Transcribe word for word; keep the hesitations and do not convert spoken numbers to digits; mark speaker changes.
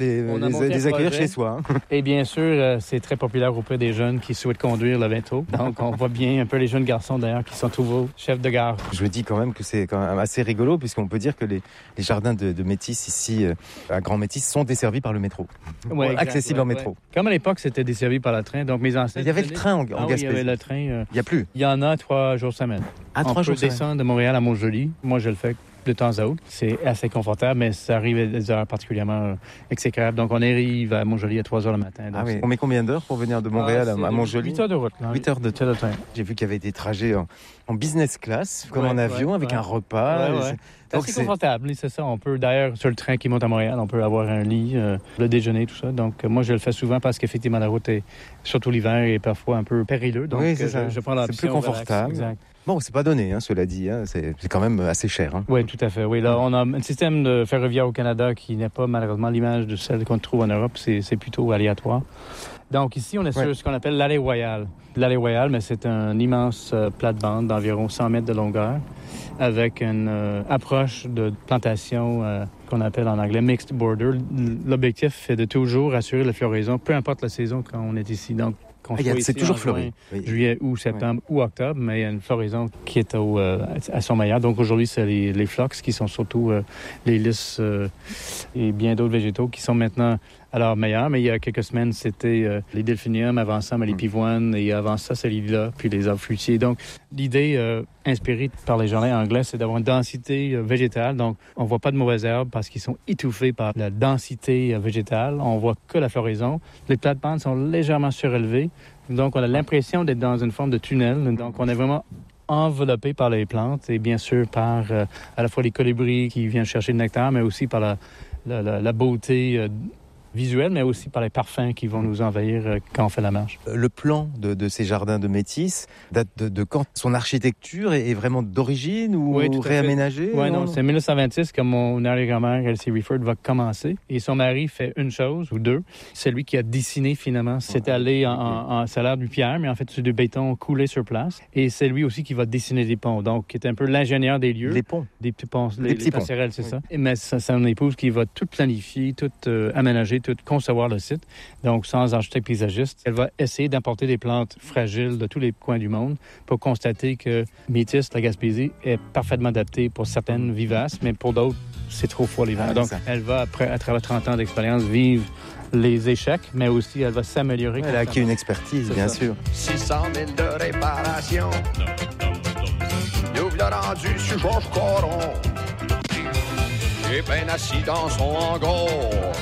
Speaker 1: les,
Speaker 2: On a
Speaker 1: les,
Speaker 2: monté
Speaker 1: les
Speaker 2: un
Speaker 1: accueillir
Speaker 2: projet.
Speaker 1: chez soi. Hein.
Speaker 2: Et bien sûr, euh, c'est très populaire auprès des jeunes qui souhaitent conduire le métro. Donc, on voit bien un peu les jeunes garçons, d'ailleurs, qui sont nouveaux chefs de gare.
Speaker 1: Je me dis quand même que c'est quand même assez rigolo, puisqu'on peut dire que les, les jardins de, de Métis ici, euh, à Grand Métis, sont desservis par le métro.
Speaker 2: Ouais, exact,
Speaker 1: accessibles
Speaker 2: ouais,
Speaker 1: en métro.
Speaker 2: ouais. Comme à l'époque, c'était desservi par le train. Donc, mes ancêtres...
Speaker 1: Il y avait le train en, en
Speaker 2: ah, oui,
Speaker 1: Gaspésie.
Speaker 2: il y avait le train. euh,
Speaker 1: Il n'y a plus.
Speaker 2: Il y en a trois jours semaine.
Speaker 1: À trois
Speaker 2: on
Speaker 1: jours
Speaker 2: peut descendre de Montréal à Montjoly. Moi, je le fais de temps à autre. C'est assez confortable, mais ça arrive à des heures particulièrement euh, exécrables. Donc, on arrive à Montjoly à trois heures le matin. Donc
Speaker 1: Ah oui.
Speaker 2: c'est...
Speaker 1: On met combien d'heures pour venir de Montréal
Speaker 2: ah,
Speaker 1: à, à Montjoly?
Speaker 2: huit heures de route. Là.
Speaker 1: huit heures de
Speaker 2: huit heures de train.
Speaker 1: J'ai vu qu'il y avait des trajets en, en business class, comme
Speaker 2: Ouais,
Speaker 1: en avion,
Speaker 2: ouais,
Speaker 1: avec
Speaker 2: ouais.
Speaker 1: un repas.
Speaker 2: Ouais, ouais.
Speaker 1: C'est-
Speaker 2: C'est
Speaker 1: Donc,
Speaker 2: assez
Speaker 1: c'est-
Speaker 2: confortable, c'est ça. On peut, d'ailleurs, sur le train qui monte à Montréal, on peut avoir un lit, euh, le déjeuner, tout ça. Donc, euh, moi, je le fais souvent parce qu'effectivement, la route est, surtout l'hiver, est parfois un peu périlleux. Donc,
Speaker 1: Oui, c'est
Speaker 2: euh,
Speaker 1: ça.
Speaker 2: je, je prends
Speaker 1: C'est
Speaker 2: l'option
Speaker 1: plus confortable.
Speaker 2: relax. Exact.
Speaker 1: Bon, c'est pas donné, hein, cela dit. Hein. C'est, c'est quand même assez cher. Hein.
Speaker 2: Oui, tout à fait. Oui, là, on a un système de ferroviaire au Canada qui n'est pas malheureusement l'image de celle qu'on trouve en Europe. C'est, c'est plutôt aléatoire. Donc ici, on est sur
Speaker 1: Ouais.
Speaker 2: ce qu'on appelle l'allée royale. L'allée royale, mais c'est un immense euh, plate-bande d'environ cent mètres de longueur avec une euh, approche de plantation euh, qu'on appelle en anglais mixed border. L'objectif est de toujours assurer la floraison, peu importe la saison quand on est ici. Donc, qu'on
Speaker 1: Ah, il y a-
Speaker 2: soit
Speaker 1: c'est
Speaker 2: ici
Speaker 1: toujours
Speaker 2: en
Speaker 1: fleuri.
Speaker 2: juin,
Speaker 1: Oui.
Speaker 2: juillet, août, septembre ou octobre, mais il y a une floraison qui est au, euh, à son meilleur. Donc aujourd'hui, c'est les, les phlox qui sont surtout euh, les lys euh, et bien d'autres végétaux qui sont maintenant à leur meilleur. Mais il y a quelques semaines, c'était euh, les delphiniums, avant ça, mais les pivoines, et avant ça, c'est les lilas, puis les arbres fruitiers. Donc l'idée euh, inspirée par les jardins anglais, c'est d'avoir une densité euh, végétale. Donc on voit pas de mauvaises herbes parce qu'ils sont étouffés par la densité euh, végétale. On voit que la floraison. Les plates-bandes sont légèrement surélevées. Donc, on a l'impression d'être dans une forme de tunnel. Donc, on est vraiment enveloppé par les plantes et bien sûr par euh, à la fois les colibris qui viennent chercher le nectar, mais aussi par la, la, la, la beauté euh, visuelle, mais aussi par les parfums qui vont nous envahir euh, quand on fait la marche.
Speaker 1: Le plan de, de ces jardins de Métis date de, de quand? Son architecture est, est vraiment d'origine ou
Speaker 2: Oui, tout à fait.
Speaker 1: réaménagée?
Speaker 2: Oui, non, c'est mille neuf cent vingt-six que mon arrière-grand-mère, Elsie Rifford, va commencer. Et son mari fait une chose ou deux. C'est lui qui a dessiné finalement. C'est allé en, en, en ça a l'air du pierre, mais en fait, c'est du béton coulé sur place. Et c'est lui aussi qui va dessiner des ponts. Donc, qui est un peu l'ingénieur des lieux.
Speaker 1: Les ponts.
Speaker 2: Des petits ponts, les,
Speaker 1: Des petits
Speaker 2: les
Speaker 1: ponts.
Speaker 2: passerelles, c'est
Speaker 1: Oui.
Speaker 2: ça. Et, mais c'est son épouse qui va tout planifier, tout euh, aménager, tout concevoir le site. Donc, sans architecte paysagiste, elle va essayer d'importer des plantes fragiles de tous les coins du monde pour constater que Métis, la Gaspésie, est parfaitement adaptée pour certaines vivaces, mais pour d'autres, c'est trop froid l'hiver.
Speaker 1: Ah,
Speaker 2: Donc,
Speaker 1: ça.
Speaker 2: elle va, après, à travers trente ans d'expérience, vivre les échecs, mais aussi elle va s'améliorer.
Speaker 1: Elle a acquis une expertise,
Speaker 2: C'est
Speaker 1: bien
Speaker 2: ça.
Speaker 1: sûr.
Speaker 3: six cent mille de réparation. Nous voilà rendu sur Georges Coron. J'ai bien assis dans son hangar.